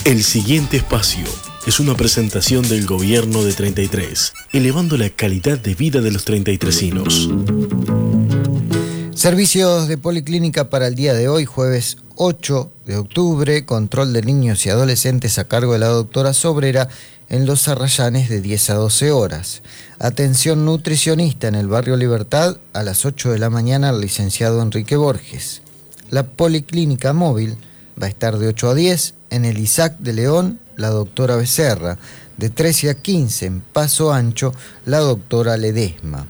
El siguiente espacio es una presentación del Gobierno de 33, elevando la calidad de vida de los 33inos. Servicios de policlínica para el día de hoy, jueves 8 de octubre, control de niños y adolescentes a cargo de la doctora Sobrera en Los Arrayanes de 10 a 12 horas. Atención nutricionista en el barrio Libertad a las 8 de la mañana al licenciado Enrique Borges. La policlínica móvil va a estar de 8 a 10 en el Isaac de León, la doctora Becerra. De 13 a 15 en Paso Ancho, la doctora Ledesma.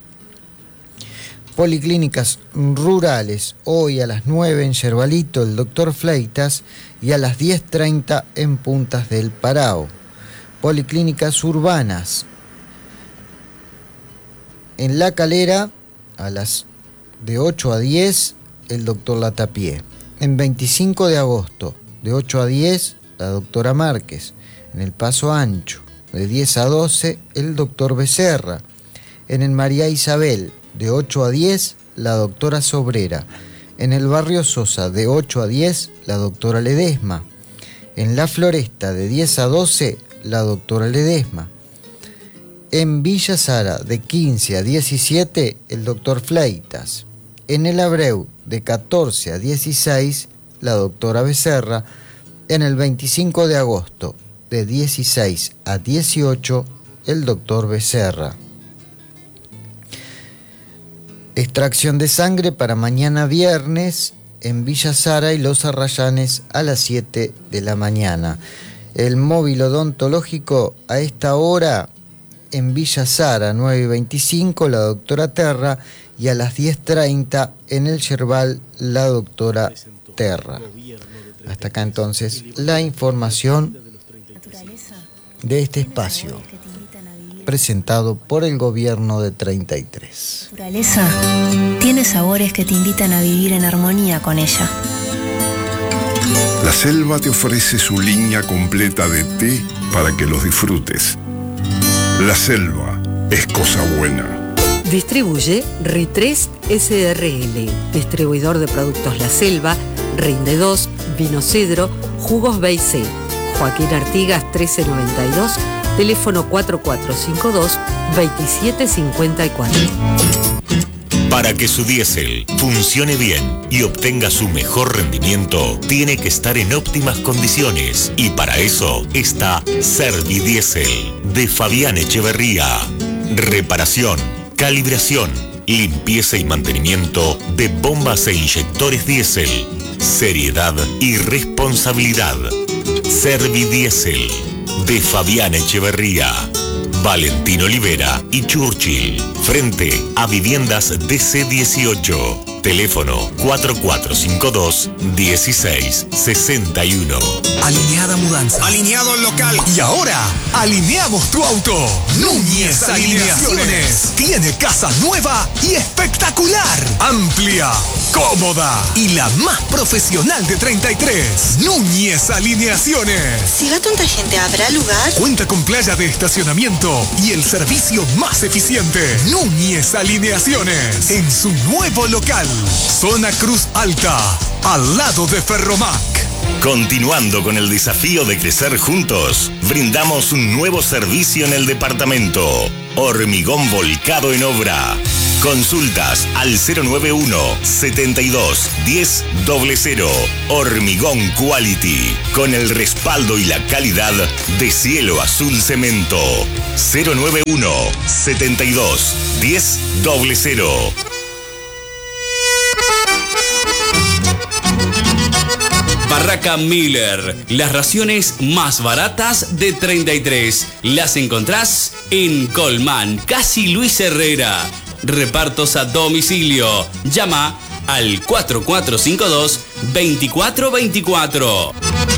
Policlínicas rurales, hoy a las 9 en Yerbalito, el doctor Fleitas, y a las 10:30 en Puntas del Parao. Policlínicas urbanas, en La Calera, a las de 8 a 10, el doctor Latapié. En 25 de agosto, de 8 a 10, la doctora Márquez. En el Paso Ancho, de 10 a 12, el doctor Becerra. En el María Isabel, de 8 a 10, la doctora Sobrera. En el barrio Sosa, de 8 a 10, la doctora Ledesma. En La Floresta, de 10 a 12, la doctora Ledesma. En Villa Sara, de 15 a 17, el doctor Fleitas. En el Abreu, de 14 a 16, la doctora Becerra. En el 25 de agosto, de 16 a 18, el doctor Becerra. Extracción de sangre para mañana viernes en Villa Sara y Los Arrayanes a las 7 de la mañana. El móvil odontológico a esta hora en Villa Sara, 9:25, la doctora Terra, y a las 10:30 en el Yerbal, la doctora Terra. Hasta acá entonces la información de este espacio presentado por el Gobierno de 33. La naturaleza tiene sabores que te invitan a vivir en armonía con ella. La selva te ofrece su línea completa de té para que los disfrutes. La selva es cosa buena. Distribuye RI3 SRL, distribuidor de productos La Selva, Rinde 2, Vino Cedro, Jugos B&C. Joaquín Artigas 1392, teléfono 4452-2754. Para que su diésel funcione bien y obtenga su mejor rendimiento, tiene que estar en óptimas condiciones. Y para eso está Servidiesel, de Fabián Echeverría. Reparación, calibración, limpieza y mantenimiento de bombas e inyectores diésel. Seriedad y responsabilidad. Servidiesel, de Fabián Echeverría, Valentín Olivera y Churchill, frente a Viviendas DC18. Teléfono 4452-1661. Alineada Mudanza. Alineado el local. Y ahora, alineamos tu auto. Núñez Alineaciones. Tiene casa nueva y espectacular. Amplia, cómoda y la más profesional de 33. Núñez Alineaciones. Si va tanta gente, ¿habrá lugar? Cuenta con playa de estacionamiento y el servicio más eficiente. Núñez Alineaciones. En su nuevo local. Zona Cruz Alta, al lado de Ferromac. Continuando con el desafío de crecer juntos, brindamos un nuevo servicio en el departamento. Hormigón volcado en obra. Consultas al 091-72-1000. Hormigón Quality, con el respaldo y la calidad de Cielo Azul Cemento. 091-72-1000. Barraca Miller, las raciones más baratas de 33. Las encontrás en Colmán, casi Luis Herrera. Repartos a domicilio. Llama al 4452-2424.